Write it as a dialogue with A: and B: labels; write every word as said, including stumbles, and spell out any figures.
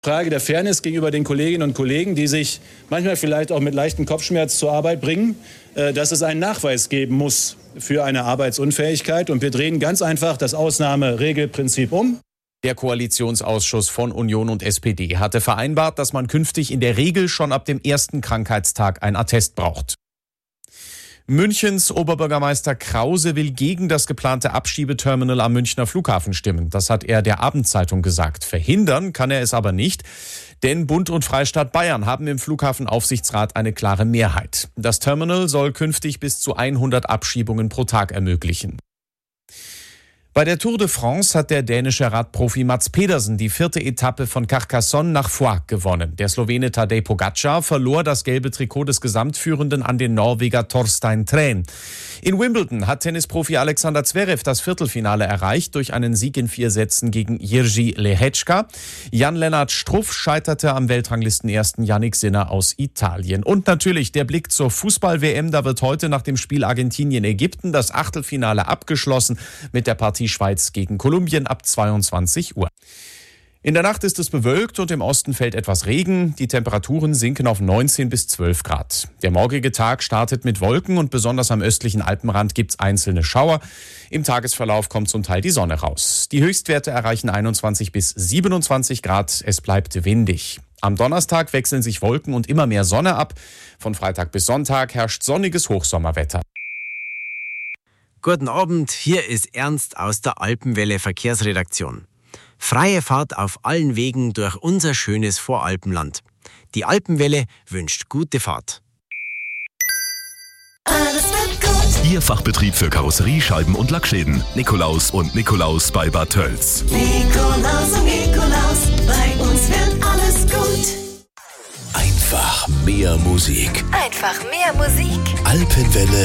A: Frage der Fairness gegenüber den Kolleginnen und Kollegen, die sich manchmal vielleicht auch mit leichtem Kopfschmerz zur Arbeit bringen, dass es einen Nachweis geben muss für eine Arbeitsunfähigkeit. Und wir drehen ganz einfach das Ausnahmeregelprinzip um.
B: Der Koalitionsausschuss von Union und S P D hatte vereinbart, dass man künftig in der Regel schon ab dem ersten Krankheitstag ein Attest braucht. Münchens Oberbürgermeister Krause will gegen das geplante Abschiebeterminal am Münchner Flughafen stimmen. Das hat er der Abendzeitung gesagt. Verhindern kann er es aber nicht, denn Bund und Freistaat Bayern haben im Flughafenaufsichtsrat eine klare Mehrheit. Das Terminal soll künftig bis zu hundert Abschiebungen pro Tag ermöglichen. Bei der Tour de France hat der dänische Radprofi Mads Pedersen die vierte Etappe von Carcassonne nach Foix gewonnen. Der Slowene Tadej Pogačar verlor das gelbe Trikot des Gesamtführenden an den Norweger Torstein Træn. In Wimbledon hat Tennisprofi Alexander Zverev das Viertelfinale erreicht durch einen Sieg in vier Sätzen gegen Jiří Lehečka. Jan-Lennart Struff scheiterte am Weltranglistenersten Jannik Sinner aus Italien. Und natürlich der Blick zur Fußball-W M. Da wird heute nach dem Spiel Argentinien-Ägypten das Achtelfinale abgeschlossen mit der Partie Schweiz gegen Kolumbien ab zweiundzwanzig Uhr. In der Nacht ist es bewölkt und im Osten fällt etwas Regen. Die Temperaturen sinken auf neunzehn bis zwölf Grad. Der morgige Tag startet mit Wolken und besonders am östlichen Alpenrand gibt es einzelne Schauer. Im Tagesverlauf kommt zum Teil die Sonne raus. Die Höchstwerte erreichen einundzwanzig bis siebenundzwanzig Grad. Es bleibt windig. Am Donnerstag wechseln sich Wolken und immer mehr Sonne ab. Von Freitag bis Sonntag herrscht sonniges Hochsommerwetter.
C: Guten Abend, hier ist Ernst aus der Alpenwelle Verkehrsredaktion. Freie Fahrt auf allen Wegen durch unser schönes Voralpenland. Die Alpenwelle wünscht gute Fahrt.
D: Alles wird gut.
E: Ihr Fachbetrieb für Karosserie, Scheiben und Lackschäden. Nikolaus und Nikolaus bei Bad Tölz.
D: Nikolaus und Nikolaus, bei uns wird alles gut.
E: Einfach mehr Musik.
F: Einfach mehr Musik.
E: Alpenwelle